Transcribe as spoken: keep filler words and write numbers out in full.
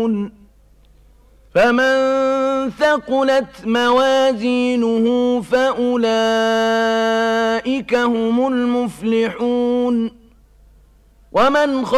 يعلمون فمن ثقلت موازينه فأولئك هم المفلحون ومن